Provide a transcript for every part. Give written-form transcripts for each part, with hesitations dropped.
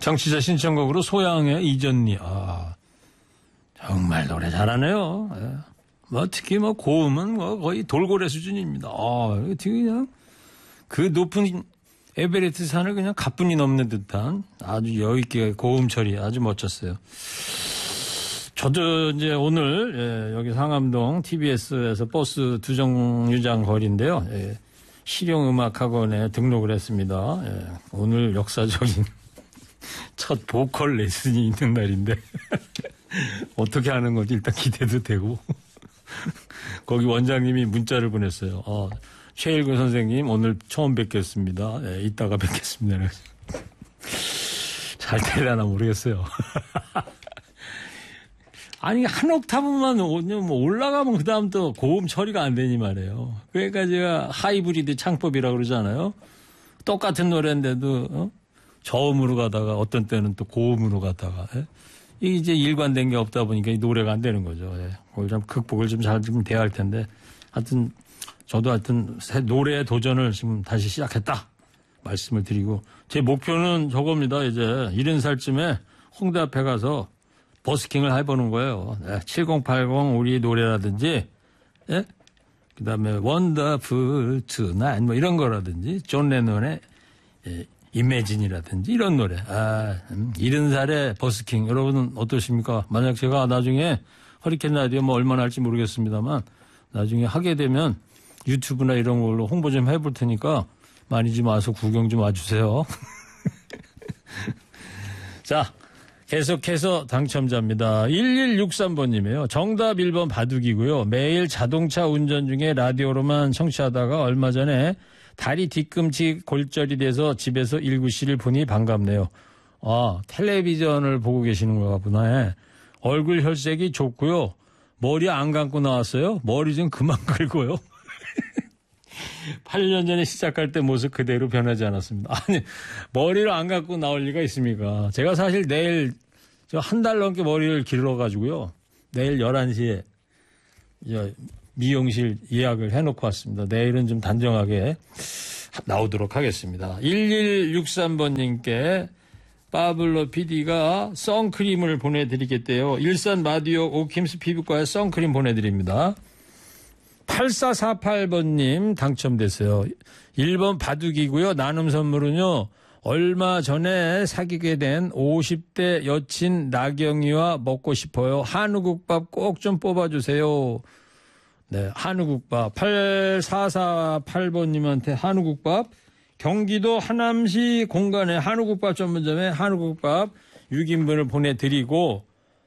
정치자 신청곡으로 소양의 이전니. 정말 노래 잘하네요. 예. 뭐 특히 뭐 고음은 뭐 거의 돌고래 수준입니다. 어떻게 그냥 그 높은 에베레스트 산을 그냥 가뿐히 넘는 듯한 아주 여유있게 고음 처리 아주 멋졌어요. 저도 이제 오늘 여기 상암동 TBS에서 버스 두정류장 거리인데요. 실용음악학원에 등록을 했습니다. 오늘 역사적인 첫 보컬 레슨이 있는 날인데 어떻게 하는 건지 일단 기대도 되고 거기 원장님이 문자를 보냈어요. 최일구 선생님 오늘 처음 뵙겠습니다. 이따가 뵙겠습니다. 잘 되려나 모르겠어요. 아니 한 옥타브만 올라가면 그 다음 또 고음 처리가 안 되니 말이에요. 그러니까 제가 하이브리드 창법이라고 그러잖아요. 똑같은 노래인데도 저음으로 가다가 어떤 때는 또 고음으로 가다가 이게 이제 일관된 게 없다 보니까 이 노래가 안 되는 거죠. 그걸 좀 극복을 좀 잘 좀 돼야 할 텐데 하여튼 저도 새 노래의 도전을 지금 다시 시작했다 말씀을 드리고 제 목표는 저겁니다. 이제 70살쯤에 홍대 앞에 가서 버스킹을 해보는 거예요. 7080 우리 노래라든지, 그 다음에 원더풀 투나잇 뭐 이런 거라든지, 존 레논의 이매진이라든지 이런 노래. 70살의 버스킹. 여러분은 어떠십니까? 만약 제가 나중에 허리케인 라디오 뭐 얼마나 할지 모르겠습니다만 나중에 하게 되면 유튜브나 이런 걸로 홍보 좀 해볼 테니까 많이 좀 와서 구경 좀 와주세요. 자. 계속해서 당첨자입니다. 1163번님이에요. 정답 1번 바둑이고요. 매일 자동차 운전 중에 라디오로만 청취하다가 얼마 전에 다리 뒤꿈치 골절이 돼서 집에서 194를 보니 반갑네요. 텔레비전을 보고 계시는가 보네. 얼굴 혈색이 좋고요. 머리 안 감고 나왔어요. 머리 좀 그만 긁고요. 8년 전에 시작할 때 모습 그대로 변하지 않았습니다. 아니, 머리를 안 감고 나올 리가 있습니까? 제가 사실 내일 한 달 넘게 머리를 길러가지고요. 내일 11시에 미용실 예약을 해놓고 왔습니다. 내일은 좀 단정하게 나오도록 하겠습니다. 1163번님께 파블로 PD가 선크림을 보내드리겠대요. 일산 마디오 오킴스 피부과에 선크림 보내드립니다. 8448번님 당첨됐어요. 1번 바둑이고요. 나눔 선물은요. 얼마 전에 사귀게 된 50대 여친 나경이와 먹고 싶어요. 한우국밥 꼭 좀 뽑아주세요. 네, 한우국밥. 8448번님한테 한우국밥. 경기도 하남시 공간의 한우국밥 전문점에 한우국밥 6인분을 보내드리고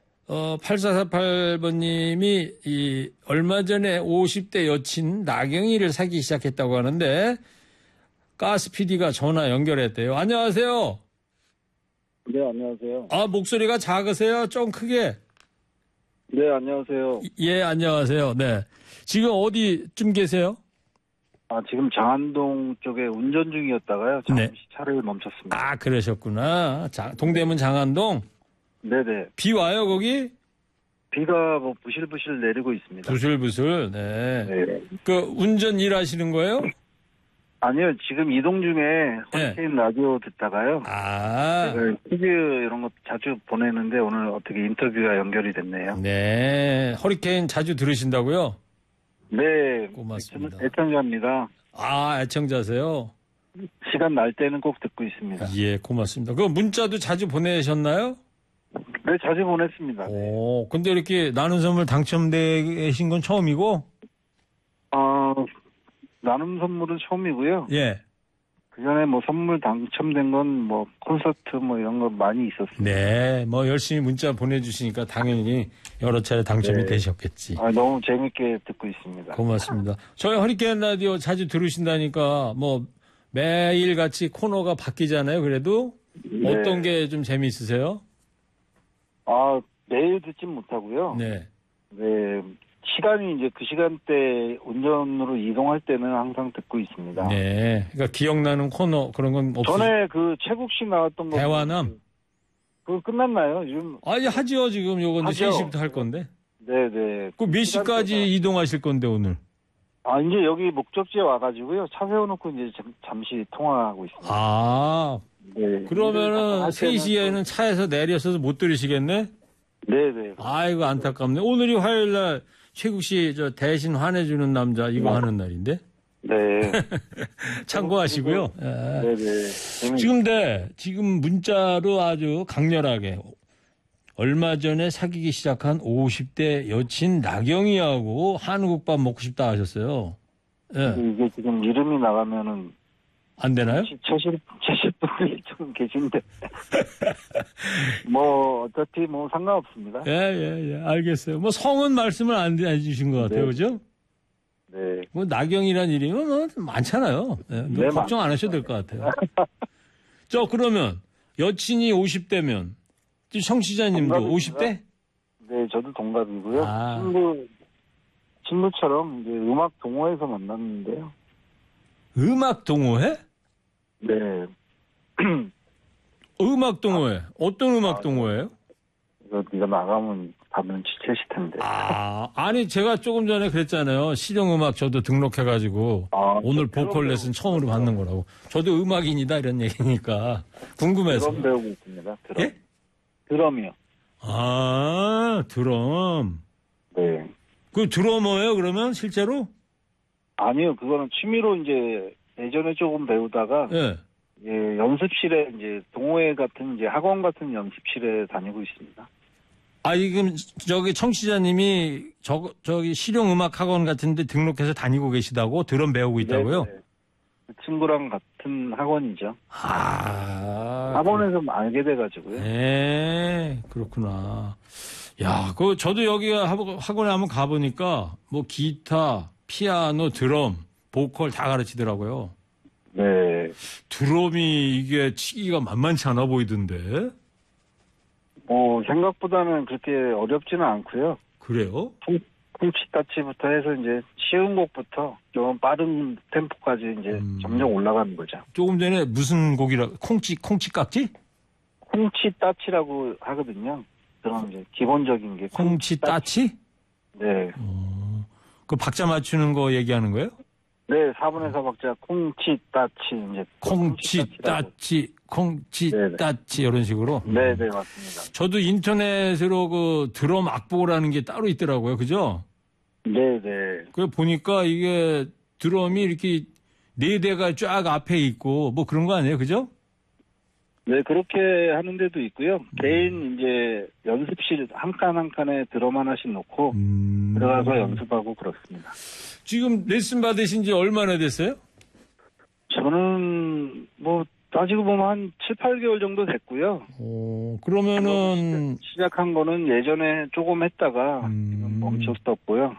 8448번님이 얼마 전에 50대 여친 나경이를 사귀기 시작했다고 하는데 가스 PD가 전화 연결했대요. 안녕하세요. 네, 안녕하세요. 목소리가 작으세요? 좀 크게. 네, 안녕하세요. 예, 안녕하세요. 네. 지금 어디쯤 계세요? 지금 장안동 쪽에 운전 중이었다가요. 잠시 네. 차를 멈췄습니다. 그러셨구나. 동대문 장안동? 네네. 비 와요, 거기? 비가 뭐 부실부실 내리고 있습니다. 부슬부슬, 네. 네. 운전 일하시는 거예요? 아니요, 지금 이동 중에 허리케인 라디오 듣다가요. 제가 퀴즈 이런 거 자주 보내는데 오늘 어떻게 인터뷰가 연결이 됐네요. 네. 허리케인 자주 들으신다고요? 네. 고맙습니다. 애청자입니다. 애청자세요? 시간 날 때는 꼭 듣고 있습니다. 예, 고맙습니다. 그 문자도 자주 보내셨나요? 네, 자주 보냈습니다. 근데 이렇게 나눈 선물 당첨되신 건 처음이고? 나눔 선물은 처음이고요. 예. 그 전에 뭐 선물 당첨된 건 뭐 콘서트 뭐 이런 거 많이 있었습니다. 네, 뭐 열심히 문자 보내주시니까 당연히 여러 차례 당첨이 되셨겠지. 너무 재밌게 듣고 있습니다. 고맙습니다. 저희 허리케인 라디오 자주 들으신다니까 뭐 매일 같이 코너가 바뀌잖아요. 그래도 어떤 게 좀 재미있으세요? 매일 듣진 못하고요. 네. 네. 시간이 이제 그 시간대 운전으로 이동할 때는 항상 듣고 있습니다. 네. 그러니까 기억나는 코너 그런 건 없으세요? 전에 그 최국 씨 나왔던 거. 대화남? 그거 끝났나요? 요즘. 하죠. 지금 요건 3시부터 할 건데. 네네. 그 몇 시까지 이동하실 건데, 오늘? 이제 여기 목적지에 와가지고요. 차 세워놓고 이제 잠시 통화하고 있습니다. 아, 네. 그러면은 3시에는 차에서 내렸어서 못 들으시겠네? 네네. 아이고, 안타깝네. 오늘이 화요일 날 최국 씨 저 대신 화내주는 남자 이거 하는 날인데? 네. 참고하시고요. 네네. 지금 문자로 아주 강렬하게 얼마 전에 사귀기 시작한 50대 여친 나경이하고 한우국밥 먹고 싶다 하셨어요. 예. 이게 지금 이름이 나가면은 안 되나요? 채실 분이 좀 계신데 뭐 어차피 뭐 상관없습니다. 예, 알겠어요. 뭐 성은 말씀을 안 해주신 것 같아요, 네. 그죠? 네. 뭐 나경이란 이름은 뭐 많잖아요. 예, 네, 걱정 안 하셔도 될 것 같아요. 그러면 여친이 50대면 청취자님도 동갑입니다. 50대? 네, 저도 동갑이고요. 아. 친구처럼 이제 음악 동호회에서 만났는데요. 음악 동호회? 네. 음악 동호회. 어떤 음악 동호회예요? 이거 나가면 다 눈치채실 텐데. 아니 제가 조금 전에 그랬잖아요. 실용음악 저도 등록해가지고 오늘 보컬 레슨 처음으로 받는 거라고. 저도 음악인이다 이런 얘기니까 궁금해서. 드럼 배우고 있습니다. 드럼. 예? 드럼이요. 드럼. 네. 그 드러머예요 그러면 실제로? 아니요, 그거는 취미로 이제 예전에 조금 배우다가 예. 예, 연습실에 이제 동호회 같은 이제 학원 같은 연습실에 다니고 있습니다. 지금 저기 청취자님이 저기 실용음악 학원 같은데 등록해서 다니고 계시다고 드럼 배우고 있다고요? 네. 그 친구랑 같은 학원이죠. 학원에서 알게 돼가지고요. 네, 그렇구나. 야, 저도 여기 학원에 한번 가보니까 뭐 기타, 피아노, 드럼, 보컬 다 가르치더라고요. 네. 드럼이 이게 치기가 만만치 않아 보이던데. 생각보다는 그렇게 어렵지는 않고요. 그래요? 쿵치따치부터 해서 이제 쉬운 곡부터 좀 빠른 템포까지 이제 점점 올라가는 거죠. 조금 전에 무슨 곡이라 콩치깍지? 쿵치따치라고 하거든요. 그럼 이제 기본적인 게 콩치따치? 네. 그 박자 맞추는 거 얘기하는 거예요? 네, 4분의 4 박자 콩치따치 이제 콩치따치 이런 식으로. 네, 맞습니다. 저도 인터넷으로 그 드럼 악보라는 게 따로 있더라고요. 그죠? 네. 그 보니까 이게 드럼이 이렇게 4대가 쫙 앞에 있고 뭐 그런 거 아니에요? 그죠? 네, 그렇게 하는 데도 있고요. 개인 이제 연습실 한 칸 한 칸에 드럼 하나씩 놓고 들어가서 연습하고 그렇습니다. 지금 레슨 받으신 지 얼마나 됐어요? 저는 뭐 따지고 보면 한 7, 8개월 정도 됐고요. 그러면은 시작한 거는 예전에 조금 했다가 지금 멈췄었고요.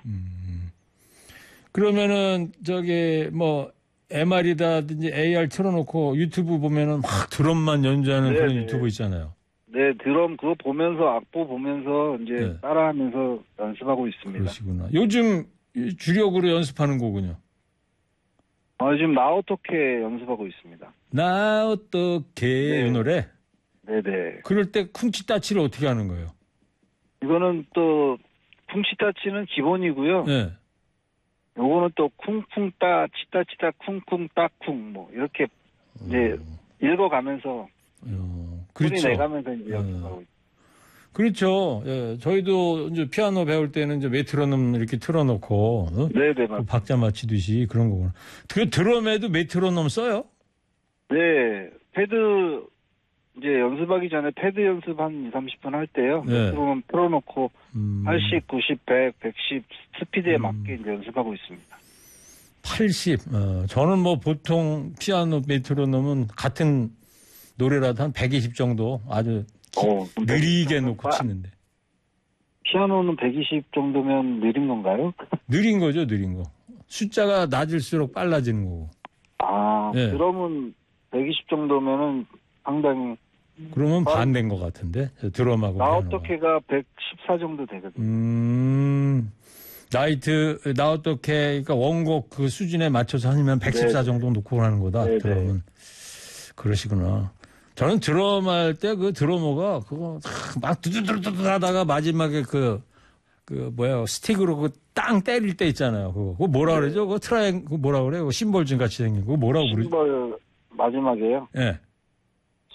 그러면은 저기 뭐 MR이다든지 AR 틀어놓고 유튜브 보면은 막 드럼만 연주하는 그런 유튜브 있잖아요. 네, 드럼 그거 보면서 악보 보면서 이제 따라하면서 연습하고 있습니다. 그러시구나. 요즘 주력으로 연습하는 거군요. 지금 나 어떻게 연습하고 있습니다. 나 어떻게 이 노래? 네네. 그럴 때 쿵치따치를 어떻게 하는 거예요? 이거는 또 쿵치따치는 기본이고요. 네. 요거는 또 쿵쿵따 치따치따 쿵쿵따쿵 뭐 이렇게 이제 읽어가면서 그렇죠. 소리 내가면서 이제 연습하고 있습니다. 그렇죠. 예, 저희도 이제 피아노 배울 때는 이제 메트로놈 이렇게 틀어놓고 네네 그 박자 맞추듯이 그런 거구나. 그 드럼에도 메트로놈 써요? 네, 패드 이제 연습하기 전에 패드 연습 한 2, 30분 할 때요. 메트로놈 틀어놓고 80, 90, 100, 110 스피드에 맞게 이제 연습하고 있습니다. 80. 저는 뭐 보통 피아노 메트로놈은 같은 노래라도 한 120 정도 아주 느리게 놓고 치는데. 피아노는 120 정도면 느린 건가요? 느린 거죠, 느린 거. 숫자가 낮을수록 빨라지는 거고. 드럼은 120 정도면은 상당히. 그러면 반대인 것 같은데, 드럼하고. 나 어떻게가 114 정도 되거든요. 나 어떻게, 그러니까 원곡 그 수준에 맞춰서 하면 114 정도 놓고 하는 거다, 드럼은. 그러시구나. 저는 드럼 할 때 그 드러머가 그거 막 두두두두 하다가 마지막에 그 스틱으로 그 땅 때릴 때 있잖아요. 그거 뭐라 그러죠? 그거 그거 뭐라 그래요? 심벌진 같이 생긴 거 뭐라고 부르죠? 심벌 마지막에요? 예.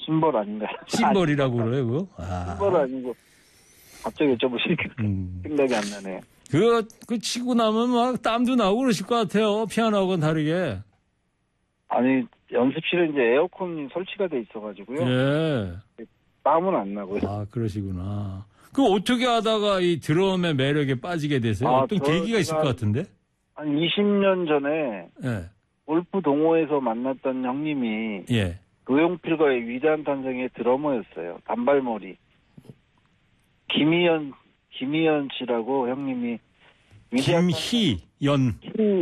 심벌 아닌가요? 심벌이라고 그래요, 그거? 심벌 아니고 갑자기 여쭤보시니까 생각이 안 나네요. 그 치고 나면 막 땀도 나고 그러실 것 같아요. 피아노하고는 다르게. 아니 연습실에 이제 에어컨이 설치가 돼 있어가지고요. 예. 땀은 안 나고요. 아, 그러시구나. 그 어떻게 하다가 이 드럼의 매력에 빠지게 되세요? 어떤 계기가 있을 것 같은데? 한 20년 전에 예. 골프 동호회에서 만났던 형님이 예. 조용필과의 위대한 탄생의 드러머였어요. 단발머리. 김희연 씨라고 형님이 김희연.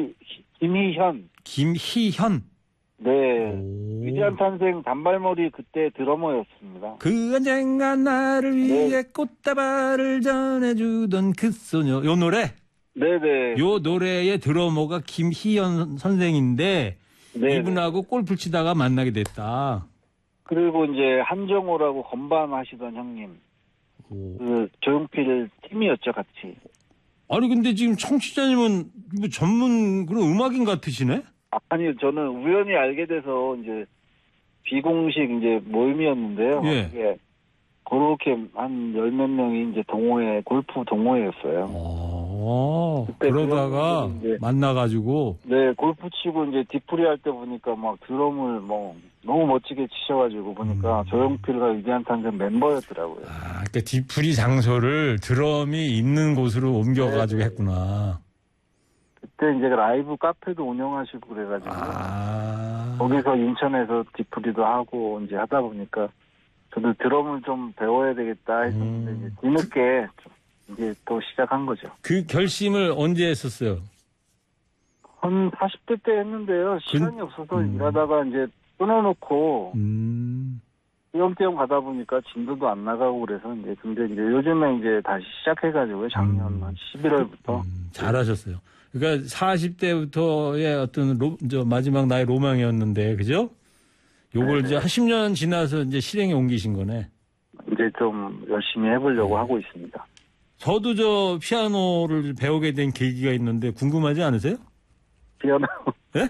김희현. 네. 위대한 탄생 단발머리 그때 드러머였습니다. 그 언젠가 나를 위해 꽃다발을 전해주던 그 소녀. 요 노래? 네네. 요 노래의 드러머가 김희연 선생인데 네네. 이분하고 골프 치다가 만나게 됐다. 그리고 이제 한정호라고 건반 하시던 형님. 그 조용필 팀이었죠, 같이. 아니 근데 지금 청취자님은 뭐 전문 그런 음악인 같으시네? 아니요, 저는 우연히 알게 돼서 이제 비공식 이제 모임이었는데요. 예. 그렇게 한 10몇 명이 이제 골프 동호회였어요. 그러다가 만나가지고. 네, 골프 치고 이제 뒤풀이 할 때 보니까 막 드럼을 너무 멋지게 치셔가지고 보니까 조용필과 위대한 탄생 멤버였더라고요. 그러니까 뒤풀이 장소를 드럼이 있는 곳으로 옮겨가지고 했구나. 그때 이제 라이브 카페도 운영하시고 그래가지고 거기서 인천에서 뒤풀이도 하고 이제 하다 보니까 저도 드럼을 좀 배워야 되겠다 했었는데 이제 뒤늦게 이제 또 시작한 거죠. 그 결심을 언제 했었어요? 한 40대 때 했는데요. 시간이 없어서 일하다가 이제 끊어놓고 띄엄띄엄 가다 보니까 진도도 안 나가고 그래서 이제 근데 이제 요즘에 이제 다시 시작해가지고 작년 한 11월부터 잘하셨어요. 그러니까 40대부터의 어떤 마지막 나의 로망이었는데 그죠? 요걸 이제 한 10년 지나서 이제 실행에 옮기신 거네. 이제 좀 열심히 해보려고 하고 있습니다. 저도 저 피아노를 배우게 된 계기가 있는데 궁금하지 않으세요? 피아노? 예?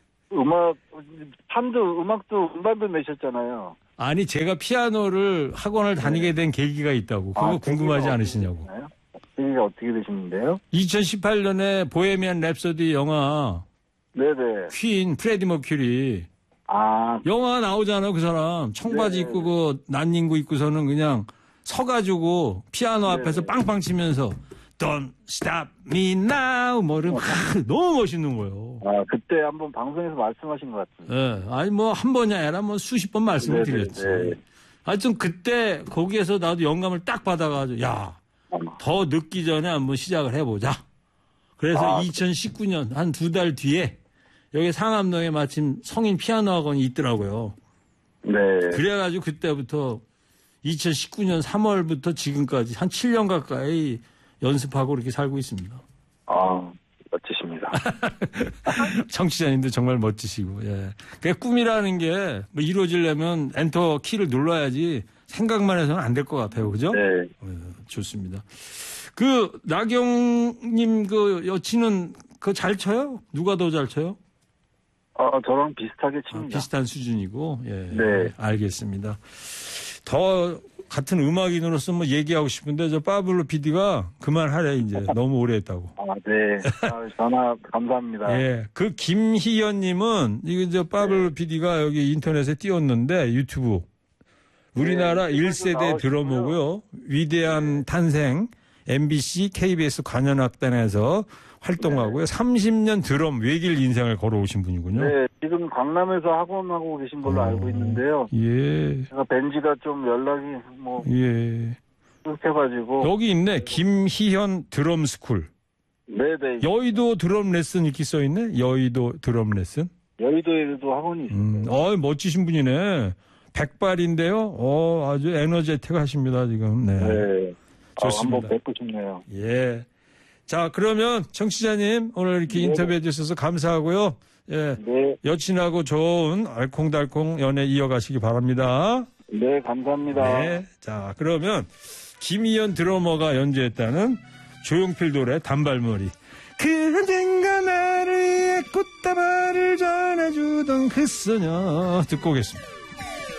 음악도 음반도 내셨잖아요. 아니 제가 피아노를 학원을 다니게 된 계기가 있다고. 그거 궁금하지 않으시냐고. 계기가 어떻게 되셨는데요? 2018년에 보헤미안 랩소디 영화. 네네. 퀸 프레디 머큐리. 영화 나오잖아요, 그 사람. 청바지 입고 그 난닝구 입고서는 그냥 서가지고 피아노 앞에서 빵빵 치면서 Don't stop me now 뭐 이런 너무 멋있는 거예요. 그때 한번 방송에서 말씀하신 것 같은데. 네. 아니 뭐 한 번이 아니라 뭐 수십 번 말씀을 드렸지. 하여튼 그때 거기에서 나도 영감을 딱 받아가지고 더 늦기 전에 한번 시작을 해보자. 그래서 2019년 한 2달 뒤에 여기 상암동에 마침 성인 피아노 학원이 있더라고요. 네. 그래가지고 그때부터 2019년 3월부터 지금까지 한 7년 가까이 연습하고 이렇게 살고 있습니다. 멋지십니다. 청취자님도 정말 멋지시고, 예. 그 꿈이라는 게 뭐 이루어지려면 엔터 키를 눌러야지 생각만 해서는 안 될 것 같아요. 그죠? 네. 좋습니다. 그, 나경님 그 여친은 그거 잘 쳐요? 누가 더 잘 쳐요? 저랑 비슷하게 칩니다. 비슷한 수준이고, 예. 네. 알겠습니다. 더 같은 음악인으로서 뭐 얘기하고 싶은데 저 파블로 PD가 그만하래 이제 너무 오래 했다고. 네. 전화 감사합니다. 예. 그 김희연님은 이거 저 파블로 PD가 여기 인터넷에 띄웠는데 유튜브 우리나라 1세대 드러머고요. 위대한 탄생 MBC KBS 관현악단에서 활동하고요. 30년 드럼 외길 인생을 걸어오신 분이군요. 네, 지금 강남에서 학원하고 계신 걸로 알고 있는데요. 예. 제가 벤지가 좀 연락이 끊겨가지고. 여기 있네. 김희현 드럼 스쿨. 네네. 여의도 드럼 레슨 이렇게 써 있네. 여의도 드럼 레슨. 여의도에도 학원이 있습니다. 멋지신 분이네. 백발인데요. 아주 에너제틱 하십니다 지금. 네. 좋습니다. 한번 뵙고 싶네요. 예. 자, 그러면 청취자님 오늘 이렇게 인터뷰해 주셔서 감사하고요. 예. 네. 여친하고 좋은 알콩달콩 연애 이어가시기 바랍니다. 네, 감사합니다. 네. 자, 그러면 김희연 드러머가 연주했다는 조용필 노래 단발머리. 그 언젠가 나를 위해 꽃다발을 전해주던 그 소녀 듣고 오겠습니다.